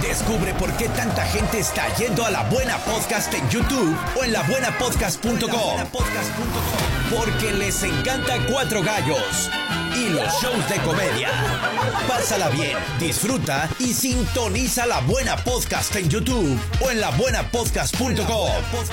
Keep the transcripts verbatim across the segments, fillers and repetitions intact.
Descubre por qué tanta gente está yendo a La Buena Podcast en YouTube o en la buena podcast punto com. Porque les encanta Cuatro Gallos y los shows de comedia. Pásala bien, disfruta y sintoniza La Buena Podcast en YouTube o en la buena podcast punto com.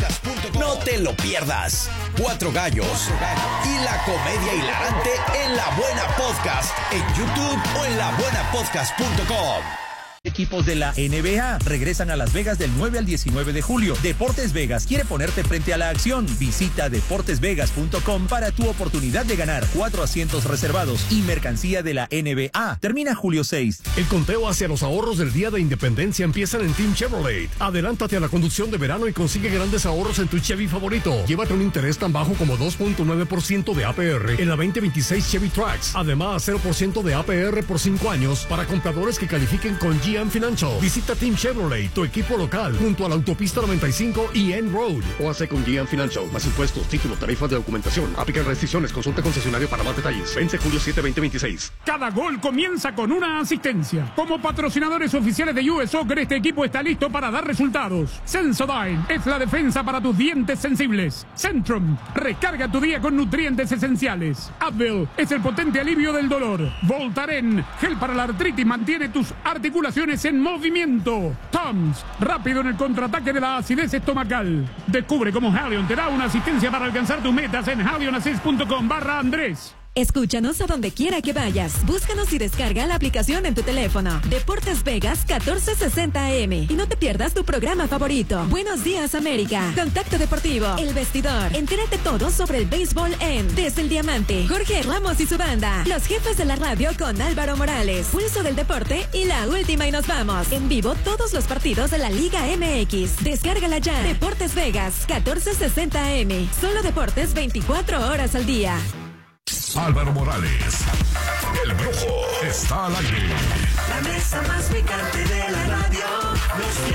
No te lo pierdas. Cuatro Gallos y la comedia hilarante en La Buena Podcast en YouTube o en la buena podcast punto com. Equipos de la N B A regresan a Las Vegas del nueve al diecinueve de julio. Deportes Vegas quiere ponerte frente a la acción. Visita deportes vegas punto com para tu oportunidad de ganar cuatro asientos reservados y mercancía de la N B A. Termina julio seis. El conteo hacia los ahorros del Día de Independencia empiezan en Team Chevrolet. Adelántate a la conducción de verano y consigue grandes ahorros en tu Chevy favorito. Llévate un interés tan bajo como dos punto nueve por ciento de A P R en la veinte veintiséis Chevy Trax. Además, cero por ciento de A P R por cinco años para compradores que califiquen con G M Financial. Visita Team Chevrolet, tu equipo local, junto a la autopista noventa y cinco y N Road. O hace con G M Financial. Más impuestos, título, tarifas de documentación. Aplican restricciones. Consulta concesionario para más detalles. Vence julio siete, veinte veintiséis. Cada gol comienza con una asistencia. Como patrocinadores oficiales de U S Soccer, este equipo está listo para dar resultados. Sensodyne es la defensa para tus dientes sensibles. Centrum, recarga tu día con nutrientes esenciales. Advil es el potente alivio del dolor. Voltaren, gel para la artritis, mantiene tus articulaciones en movimiento. Tums, rápido en el contraataque de la acidez estomacal. Descubre cómo Halion te da una asistencia para alcanzar tus metas en halionassist punto com barra Andrés. Escúchanos a donde quiera que vayas. Búscanos y descarga la aplicación en tu teléfono. Deportes Vegas catorce sesenta A M. Y no te pierdas tu programa favorito. Buenos Días América. Contacto Deportivo. El Vestidor. Entérate todo sobre el béisbol en Desde el Diamante. Jorge Ramos y su banda. Los jefes de la radio con Álvaro Morales. Pulso del Deporte y La Última y Nos Vamos. En vivo todos los partidos de la Liga M X. Descárgala ya. Deportes Vegas catorce sesenta A M. Solo deportes veinticuatro horas al día. Álvaro Morales, el Brujo, está al aire. La mesa más picante de la radio, los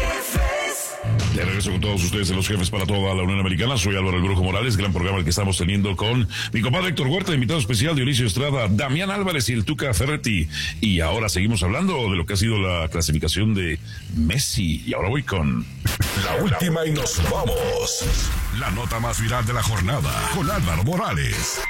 jefes. De regreso con todos ustedes en Los Jefes para toda la Unión Americana. Soy Álvaro el Brujo Morales, gran programa el que estamos teniendo con mi compadre Héctor Huerta, invitado especial Dionisio Estrada, Damián Álvarez y el Tuca Ferretti. Y ahora seguimos hablando de lo que ha sido la clasificación de Messi. Y ahora voy con La Última y Nos Vamos. La nota más viral de la jornada con Álvaro Morales.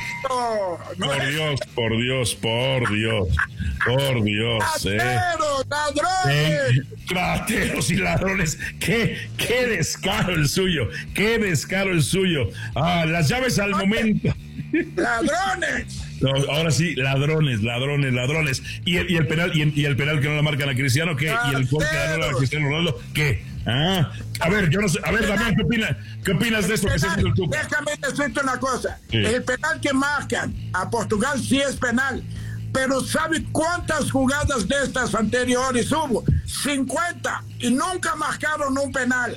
No, no por es... Dios, por Dios, por Dios, por Dios, eh. ¡Rateros, ladrones! Eh, rateros y ladrones, qué, qué descaro el suyo, qué descaro el suyo. Ah, las llaves al momento. ¡Ladrones! No, ahora sí, ladrones, ladrones, ladrones. Y el, y el penal, y el, y el penal que no la marcan a Cristiano, ¿qué? Y el gol que ganó a Cristiano Ronaldo, ¿qué? Ah, a ver, yo no sé, a ver, Damián, ¿qué opinas? ¿Qué opinas de esto que se hace el Tuca? Déjame decirte una cosa. Sí. El penal que marcan a Portugal sí es penal. Pero ¿sabe cuántas jugadas de estas anteriores hubo? cincuenta. Y nunca marcaron un penal.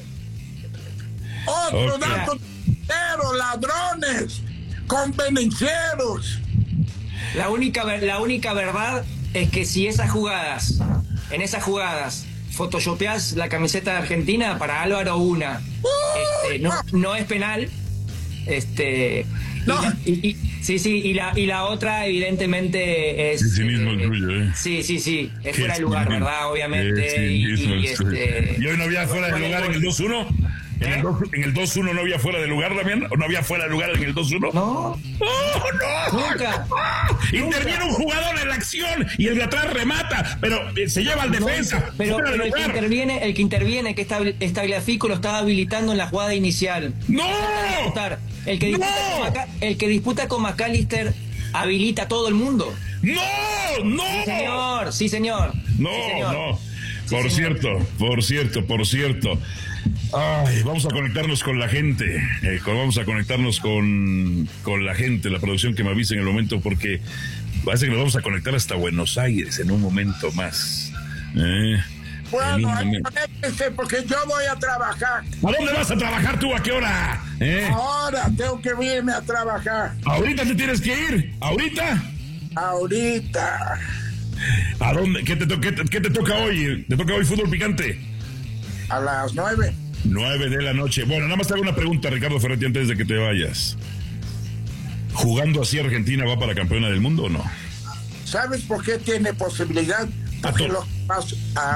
Otro Okay. dato, pero ladrones, convenencieros. La única, la única verdad es que si esas jugadas, en esas jugadas, photoshopeás la camiseta de Argentina, para Álvaro una, este, no, no es penal, este, No. y, la- y- y- sí, sí, y la, y la otra evidentemente es, Sí, sí mismo el eh, tuyo, eh. sí, sí, sí, es Qué fuera de lugar, cinismo. ¿verdad? Obviamente, Qué y, cinismo y, el tuyo. este, ¿Y hoy no había fuera de lugar en el dos uno? ¿En el, dos, en el dos uno no había fuera de lugar, Damián? ¿O no había fuera de lugar en el dos uno? No. ¡Oh, no! Nunca. Interviene un jugador en la acción y el de atrás remata, pero eh, se lleva al defensa. No, pero, fuera de pero el que lugar. interviene, el que interviene, que está Tagliafico, lo estaba habilitando en la jugada inicial. ¡No! El que disputa, ¡No! con, Maca, el que disputa con McAllister habilita a todo el mundo. ¡No! ¡No! Sí, señor, sí, señor. No, Sí, señor. no. Sí, Por señor. cierto, por cierto, por cierto. Ay, vamos a conectarnos con la gente. Eh, con- vamos a conectarnos con, con la gente, la producción que me avise en el momento, porque parece que nos vamos a conectar hasta Buenos Aires en un momento más. Eh, en Bueno, un ahí momento. conéctense porque yo voy a trabajar. ¿A dónde vas a trabajar tú? ¿A qué hora? ¿Eh? Ahora tengo que irme a trabajar. ¿Ahorita te tienes que ir? ¿Ahorita? Ahorita. ¿A dónde? ¿Qué te, to- qué te- qué te toca hoy? ¿Te toca hoy fútbol picante? A las nueve. Nueve de la noche. Bueno, nada más te hago una pregunta, Ricardo Ferretti, antes de que te vayas. ¿Jugando así Argentina va para campeona del mundo o no? ¿Sabes por qué tiene posibilidad? Porque todo. lo que pasa,